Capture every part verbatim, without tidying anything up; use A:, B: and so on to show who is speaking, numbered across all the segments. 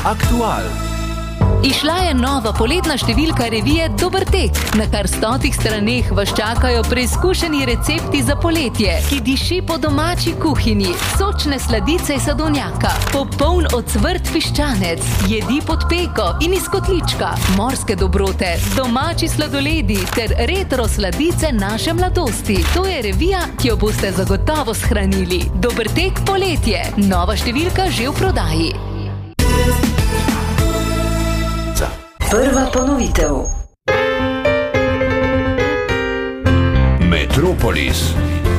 A: Aktual.
B: Izšla je nova poletna številka revije Dober tek. Na kar stotih straneh vas čakajo preizkušeni recepti za poletje, ki diši po domači kuhinji, sočne sladice iz sadovnjaka, popoln ocvrt piščanec, jedi pod peko in iz kotlička, morske dobrote, domači sladoledi ter retro sladice naše mladosti. To je revija, ki jo boste zagotovo shranili. Dober tek poletje. Nova številka že v prodaji.
C: Prva ponovitev.
A: Metropolis.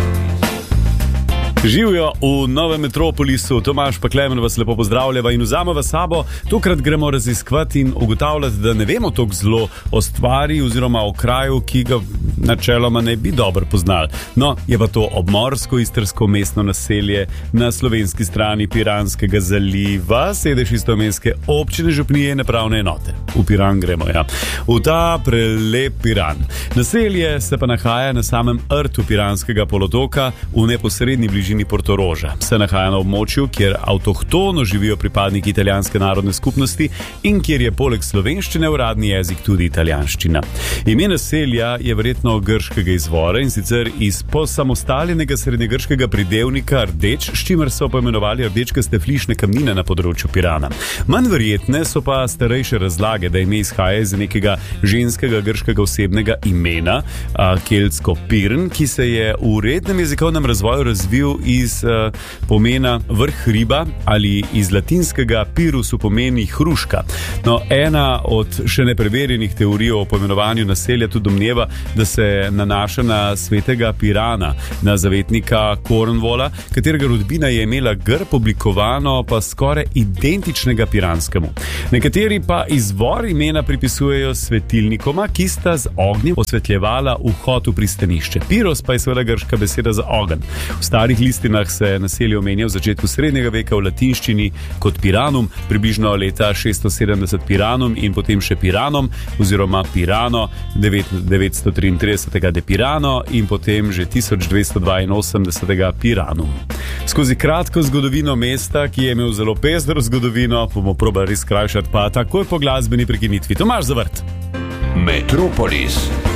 D: Živijo v novem Metropolisu, Tomaž pa Klemen vas lepo pozdravljava in vzameva sabo. Tokrat gremo raziskovati in ugotavljati, da ne vemo toliko zelo o stvari oziroma o kraju, ki ga načeloma ne bi dobro poznali. No, je pa to obmorsko istrsko mestno naselje na slovenski strani Piranskega zaliva, sedež istoimenske občine župnije nepravne enote. V Piran gremo, ja. V ta prelep Piran. Naselje se pa nahaja na samem rtu Piranskega polotoka v neposredni bližini Portoroža. Se nahaja na območju, kjer avtohtono živijo pripadniki italijanske narodne skupnosti in kjer je poleg slovenščine uradni jezik tudi italijanščina. Ime naselja je verjetno grškega izvora in sicer iz posamostaljenega srednjegrškega pridevnika rdeč, s čimer so poimenovali rdečkaste flišne kamnine na področju Pirana. Manj verjetne so pa starejše razlage, da ime izhaja iz nekega ženskega grškega osebnega imena, keltsko Pirn, ki se je v rednem jezikovnem razvoju razvil iz uh, pomena vrh hriba ali iz latinskega pirus v pomeni hruška. No, ena od še nepreverjenih teorij o poimenovanju naselja tudi domneva, da se nanaša na svetega Pirana, na zavetnika Cornwalla, katerega rodbina je imela grb oblikovano pa skoraj identičnega piranskemu. Nekateri pa izvor imena pripisujejo svetilnikoma, ki sta z ognjem osvetljevala vhod v pristanišče. Piros pa je seveda grška beseda za ogenj. V starih listinah se naselje omenja v začetku srednjega veka v latinščini kot Piranum, približno leta šeststo sedemdeset Piranum in potem še Piranom oziroma Pirano, devetsto triintrideset de Pirano in potem že tisoč dvesto dvainosemdeset Piranum. Skozi kratko zgodovino mesta, ki je imel zelo pestro zgodovino, bomo probali skrajšati pa takoj po glasbeni prekinitvi. Tomaž Zavrt.
A: Metropolis.